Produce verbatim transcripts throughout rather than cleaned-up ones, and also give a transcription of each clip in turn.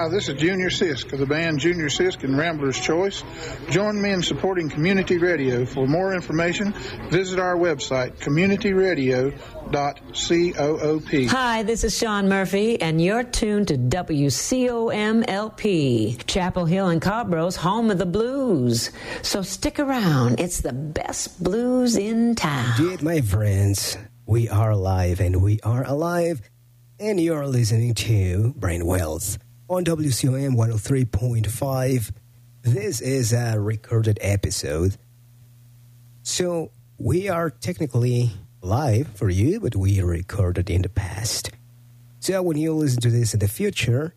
Hi, this is Junior Sisk of the band Junior Sisk and Rambler's Choice. Join me in supporting community radio. For more information, visit our website, community radio dot coop. Hi, this is Sean Murphy, and you're tuned to W C O M L P, Chapel Hill and Cobro's home of the blues. So stick around. It's the best blues in town. Indeed, my friends, we are alive, and we are alive, and you're listening to Brain Wealth on W C O M one oh three point five. This is a recorded episode. So we are technically live for you, but we recorded in the past. So when you listen to this in the future,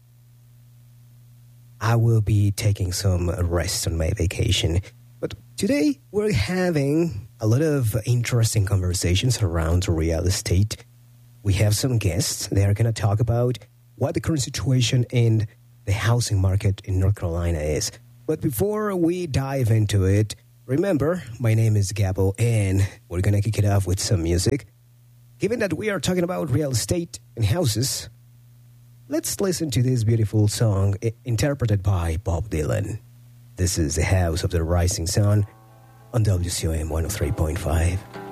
I will be taking some rest on my vacation. But today we're having a lot of interesting conversations around real estate. We have some guests. They are going to talk about what the current situation in the housing market in North Carolina is. But before we dive into it, remember, my name is Gabo, and we're going to kick it off with some music. Given that we are talking about real estate and houses, let's listen to this beautiful song interpreted by Bob Dylan. This is The House of the Rising Sun on W C O M one oh three point five.